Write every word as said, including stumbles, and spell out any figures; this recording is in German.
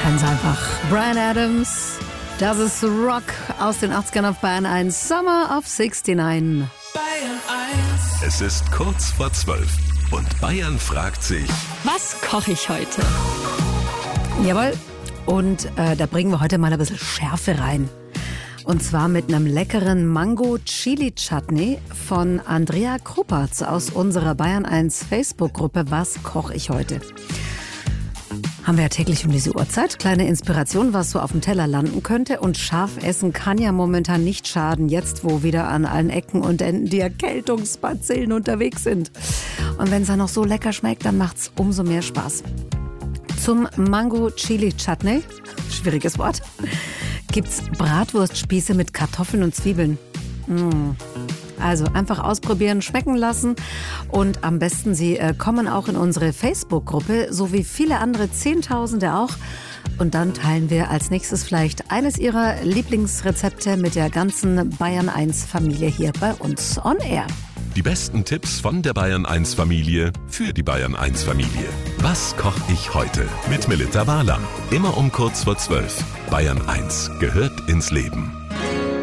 Ganz einfach. Bryan Adams, das ist Rock aus den achtzigern auf Bayern eins. Summer of sixty-nine. Bayern eins. Es ist kurz vor zwölf und Bayern fragt sich, Was koche ich heute? Jawohl, und äh, da bringen wir heute mal ein bisschen Schärfe rein. Und zwar mit einem leckeren Mango-Chili-Chutney von Andrea Kruppertz aus unserer Bayern eins Facebook-Gruppe Was koche ich heute? Haben wir ja täglich um diese Uhrzeit. Kleine Inspiration, was so auf dem Teller landen könnte. Und scharf essen kann ja momentan nicht schaden, jetzt wo wieder an allen Ecken und Enden die Erkältungsbazillen unterwegs sind. Und wenn es dann noch so lecker schmeckt, dann macht's umso mehr Spaß. Zum Mango-Chili-Chutney, schwieriges Wort, gibt's Bratwurstspieße mit Kartoffeln und Zwiebeln. Mmh. Also einfach ausprobieren, schmecken lassen und am besten Sie äh, kommen auch in unsere Facebook-Gruppe, so wie viele andere Zehntausende auch. Und dann teilen wir als nächstes vielleicht eines Ihrer Lieblingsrezepte mit der ganzen Bayern eins Familie hier bei uns on Air. die besten Tipps von der Bayern eins Familie für die Bayern eins Familie. Was koche ich heute? Mit Melitta Barlamm. Immer um kurz vor zwölf. Bayern eins gehört ins Leben.